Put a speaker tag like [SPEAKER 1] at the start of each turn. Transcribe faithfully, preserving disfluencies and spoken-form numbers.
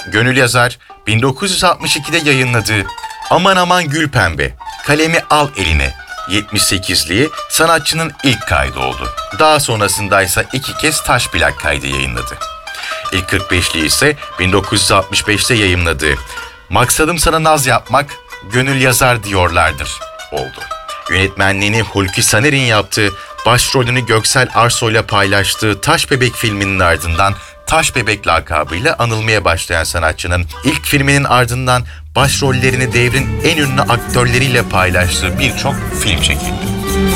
[SPEAKER 1] Gönül Yazar bin dokuz yüz altmış ikide yayınladığı Aman Aman Gül Pembe, Kalemi Al Eline yetmiş sekizliği sanatçının ilk kaydı oldu. Daha sonrasındaysa iki kez taş plak kaydı yayınladı. İlk kırk beşliği ise bin dokuz yüz altmış beşte yayımladığı Maksadım Sana Naz Yapmak, Gönül Yazar Diyorlardır oldu. Yönetmenliğini Hulki Saner'in yaptığı, başrolünü Göksel Arsoy'la paylaştığı Taş Bebek filminin ardından Taş Bebek lakabıyla anılmaya başlayan sanatçının ilk filminin ardından başrollerini devrin en ünlü aktörleriyle paylaştığı birçok film çekildi.